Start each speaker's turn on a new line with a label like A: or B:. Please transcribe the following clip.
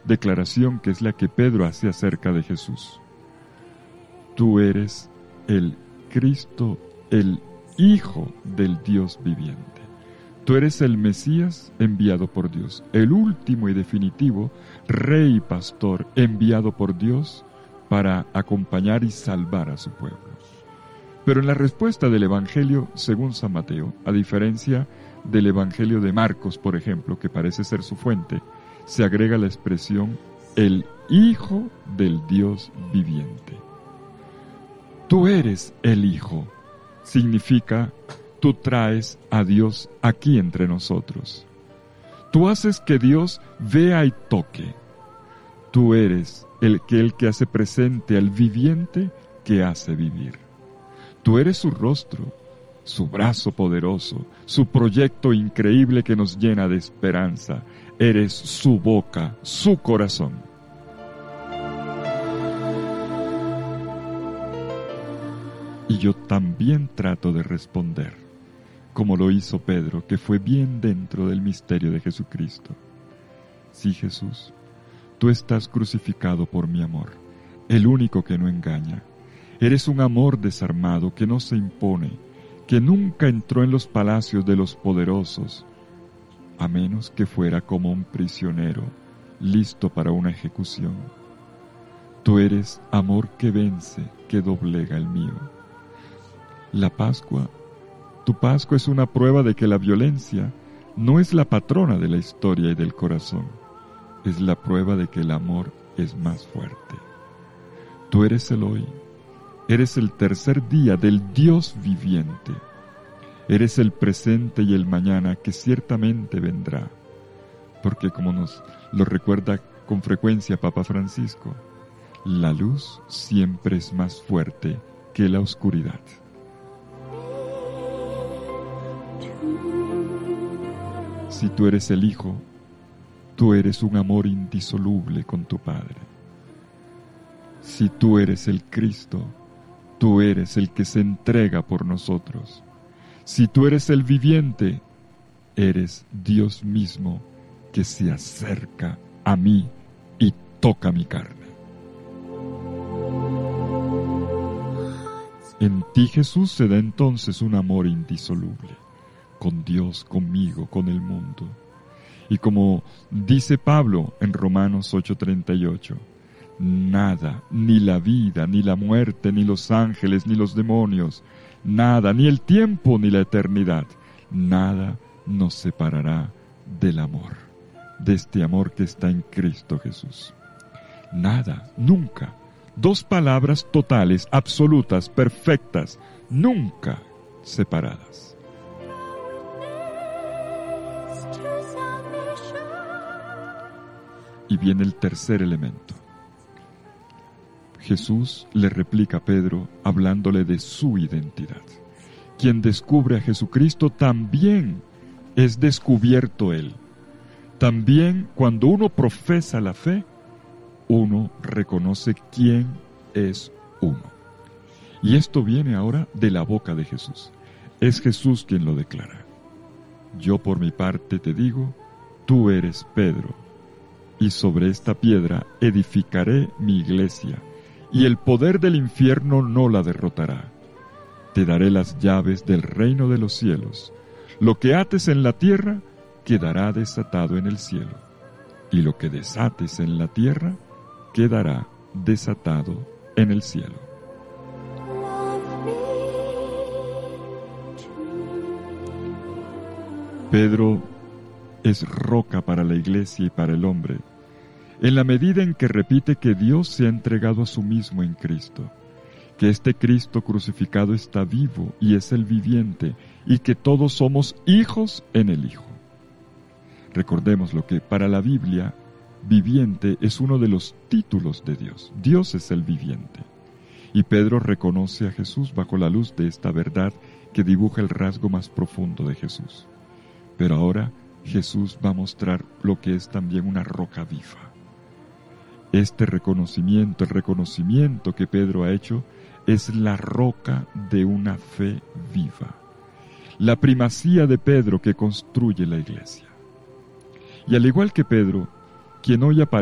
A: declaración que es la que Pedro hace acerca de Jesús. Tú eres el Cristo, el Hijo del Dios viviente. Tú eres el Mesías enviado por Dios, el último y definitivo Rey y Pastor enviado por Dios para acompañar y salvar a su pueblo. Pero en la respuesta del Evangelio según San Mateo, a diferencia del Evangelio de Marcos, por ejemplo, que parece ser su fuente, se agrega la expresión el Hijo del Dios viviente. Tú eres el Hijo. Significa, tú traes a Dios aquí entre nosotros. Tú haces que Dios vea y toque. Tú eres el que hace presente al viviente que hace vivir. Tú eres su rostro, su brazo poderoso, su proyecto increíble que nos llena de esperanza. Eres su boca, su corazón. Y yo también trato de responder, como lo hizo Pedro, que fue bien dentro del misterio de Jesucristo. Sí, Jesús, tú estás crucificado por mi amor, el único que no engaña. Eres un amor desarmado que no se impone, que nunca entró en los palacios de los poderosos, a menos que fuera como un prisionero, listo para una ejecución. Tú eres amor que vence, que doblega el mío. La Pascua, tu Pascua es una prueba de que la violencia no es la patrona de la historia y del corazón. Es la prueba de que el amor es más fuerte. Tú eres el hoy, eres el tercer día del Dios viviente. Eres el presente y el mañana que ciertamente vendrá. Porque como nos lo recuerda con frecuencia Papa Francisco, la luz siempre es más fuerte que la oscuridad. Si tú eres el Hijo, tú eres un amor indisoluble con tu Padre. Si tú eres el Cristo, tú eres el que se entrega por nosotros. Si tú eres el viviente, eres Dios mismo que se acerca a mí y toca mi carne. En ti, Jesús, se da entonces un amor indisoluble, con Dios, conmigo, con el mundo. Y como dice Pablo en Romanos 8:38, nada, ni la vida, ni la muerte, ni los ángeles, ni los demonios, nada, ni el tiempo, ni la eternidad, nada nos separará del amor, de este amor que está en Cristo Jesús. Nada, nunca. Dos palabras totales, absolutas, perfectas, nunca separadas. Y viene el tercer elemento. Jesús le replica a Pedro hablándole de su identidad. Quien descubre a Jesucristo también es descubierto Él. También cuando uno profesa la fe, uno reconoce quién es uno. Y esto viene ahora de la boca de Jesús. Es Jesús quien lo declara. Yo por mi parte te digo, tú eres Pedro, y sobre esta piedra edificaré mi iglesia, y el poder del infierno no la derrotará. Te daré las llaves del reino de los cielos. Lo que ates en la tierra quedará desatado en el cielo, y lo que desates en la tierra quedará desatado en el cielo. Pedro es roca para la iglesia y para el hombre, en la medida en que repite que Dios se ha entregado a sí mismo en Cristo, que este Cristo crucificado está vivo y es el viviente, y que todos somos hijos en el Hijo. Recordemos lo que para la Biblia, viviente es uno de los títulos de Dios. Dios es el viviente. Y Pedro reconoce a Jesús bajo la luz de esta verdad que dibuja el rasgo más profundo de Jesús. Pero ahora Jesús va a mostrar lo que es también una roca viva. Este reconocimiento, el reconocimiento que Pedro ha hecho, es la roca de una fe viva. La primacía de Pedro que construye la iglesia. Y al igual que Pedro, quien hoy aparece